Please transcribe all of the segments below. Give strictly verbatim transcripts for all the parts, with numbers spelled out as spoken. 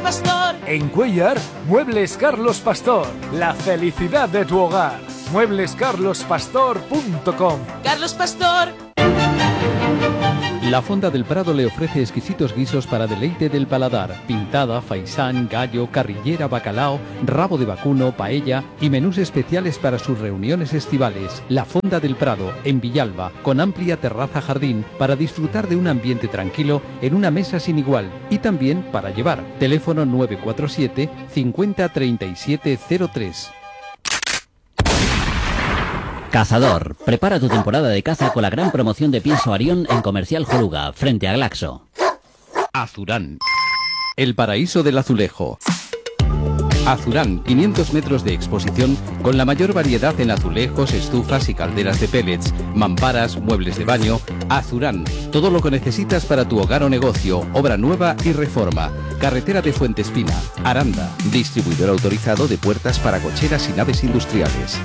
Pastor. En Cuéllar, Muebles Carlos Pastor. La felicidad de tu hogar. muebles carlos pastor punto com. Carlos Pastor. La Fonda del Prado le ofrece exquisitos guisos para deleite del paladar: pintada, faisán, gallo, carrillera, bacalao, rabo de vacuno, paella y menús especiales para sus reuniones estivales. La Fonda del Prado, en Villalba, con amplia terraza jardín para disfrutar de un ambiente tranquilo en una mesa sin igual, y también para llevar. Teléfono nueve cuatro siete, cincuenta, treinta y siete cero tres. Cazador, prepara tu temporada de caza con la gran promoción de pienso Arión en Comercial Joluga, frente a Glaxo. Azurán, el paraíso del azulejo. Azurán, quinientos metros de exposición con la mayor variedad en azulejos, estufas y calderas de pellets, mamparas, muebles de baño. Azurán, todo lo que necesitas para tu hogar o negocio, obra nueva y reforma. Carretera de Fuentespina, Aranda, distribuidor autorizado de puertas para cocheras y naves industriales.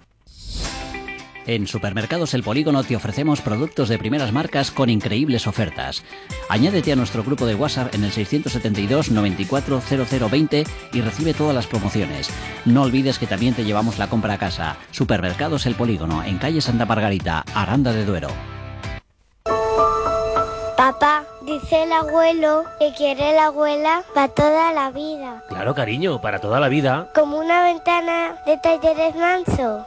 En Supermercados El Polígono te ofrecemos productos de primeras marcas con increíbles ofertas. Añádete a nuestro grupo de WhatsApp en el seiscientos setenta y dos, noventa y cuatro, cero cero veinte y recibe todas las promociones. No olvides que también te llevamos la compra a casa. Supermercados El Polígono, en calle Santa Margarita, Aranda de Duero. Papá, dice el abuelo que quiere la abuela para toda la vida. Claro, cariño, para toda la vida. Como una ventana de Talleres Manso.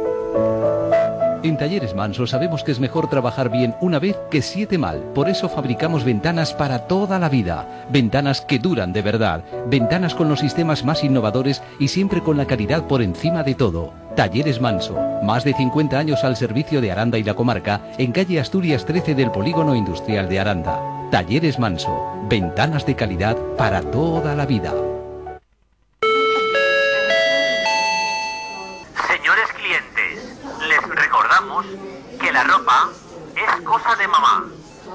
En Talleres Manso sabemos que es mejor trabajar bien una vez que siete mal. Por eso fabricamos ventanas para toda la vida. Ventanas que duran de verdad. Ventanas con los sistemas más innovadores y siempre con la calidad por encima de todo. Talleres Manso. Más de cincuenta años al servicio de Aranda y la comarca, en calle Asturias trece del Polígono Industrial de Aranda. Talleres Manso. Ventanas de calidad para toda la vida. Señores clientes, les recordamos que la ropa es cosa de mamá.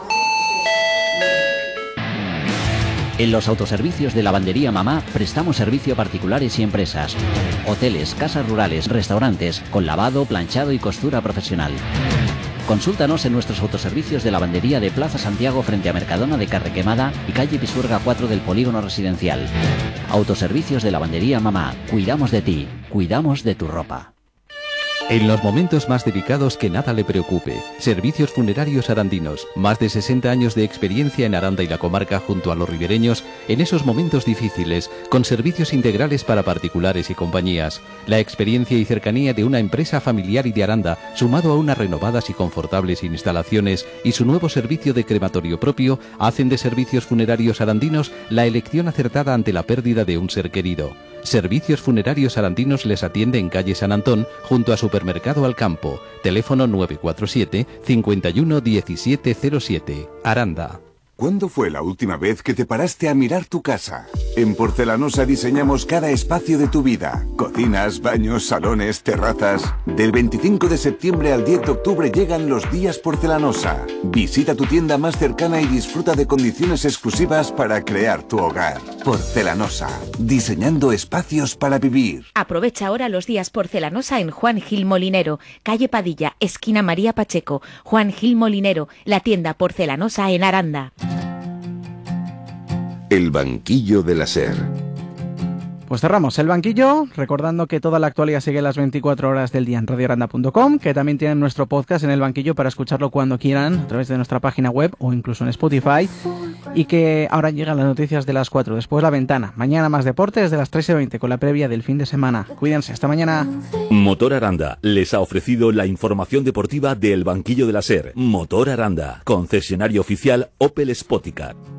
En los autoservicios de Lavandería Mamá prestamos servicio a particulares y empresas, hoteles, casas rurales, restaurantes, con lavado, planchado y costura profesional. Consúltanos en nuestros autoservicios de lavandería de Plaza Santiago frente a Mercadona de Carrequemada y calle Pisuerga cuatro del Polígono Residencial. Autoservicios de Lavandería Mamá. Cuidamos de ti, cuidamos de tu ropa. En los momentos más delicados, que nada le preocupe. Servicios Funerarios Arandinos. Más de sesenta años de experiencia en Aranda y la comarca junto a los ribereños en esos momentos difíciles, con servicios integrales para particulares y compañías. La experiencia y cercanía de una empresa familiar y de Aranda, sumado a unas renovadas y confortables instalaciones y su nuevo servicio de crematorio propio, hacen de Servicios Funerarios Arandinos la elección acertada ante la pérdida de un ser querido. Servicios Funerarios Arandinos les atiende en calle San Antón, junto a Supermercado Alcampo. Teléfono nueve cuatro siete, cincuenta y uno, diecisiete cero siete. Aranda. ¿Cuándo fue la última vez que te paraste a mirar tu casa? En Porcelanosa diseñamos cada espacio de tu vida. Cocinas, baños, salones, terrazas. Del veinticinco de septiembre al diez de octubre llegan los días Porcelanosa. Visita tu tienda más cercana y disfruta de condiciones exclusivas para crear tu hogar. Porcelanosa, diseñando espacios para vivir. Aprovecha ahora los días Porcelanosa en Juan Gil Molinero, calle Padilla, esquina María Pacheco. Juan Gil Molinero, la tienda Porcelanosa en Aranda. El banquillo de la SER. Pues cerramos el banquillo, recordando que toda la actualidad sigue las veinticuatro horas del día en radio aranda punto com, que también tienen nuestro podcast en el banquillo para escucharlo cuando quieran, a través de nuestra página web o incluso en Spotify, y que ahora llegan las noticias de las cuatro, después La Ventana, mañana más deporte desde las tres y veinte con la previa del fin de semana. Cuídense, hasta mañana. Motor Aranda les ha ofrecido la información deportiva del banquillo de la SER. Motor Aranda, concesionario oficial Opel Spoticar.